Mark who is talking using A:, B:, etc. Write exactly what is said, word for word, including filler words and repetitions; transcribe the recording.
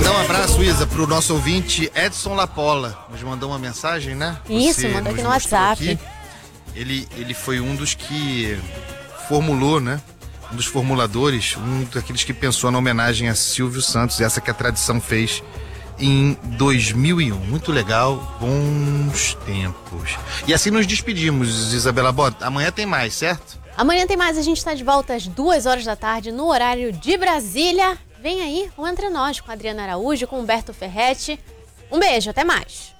A: Mandar um abraço, Isa, pro nosso ouvinte Edson Lapola. Nos mandou uma mensagem, né?
B: Isso,
A: Você
B: mandou aqui
A: nos
B: no
A: mostrou
B: WhatsApp.
A: aqui. Ele, ele foi um dos que formulou, né? Um dos formuladores, um daqueles que pensou na homenagem a Silvio Santos, essa que a tradição fez em dois mil e um. Muito legal, bons tempos. E assim nos despedimos, Isabela Bota. Amanhã tem mais, certo?
B: Amanhã tem mais, a gente está de volta às duas horas da tarde no horário de Brasília. Vem aí o Entre Nós com a Adriana Araújo, com Humberto Ferretti. Um beijo, até mais.